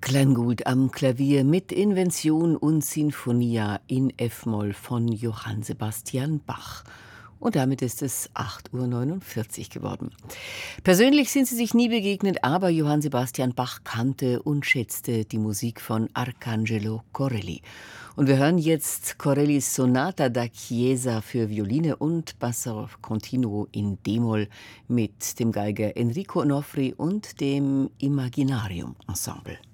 Klanggut am Klavier mit Invention und Sinfonia in F-Moll von Johann Sebastian Bach. Und damit ist es 8:49 Uhr geworden. Persönlich sind sie sich nie begegnet, aber Johann Sebastian Bach kannte und schätzte die Musik von Arcangelo Corelli. Und wir hören jetzt Corellis Sonata da Chiesa für Violine und Basso Continuo in D-Moll mit dem Geiger Enrico Onofri und dem Imaginarium Ensemble.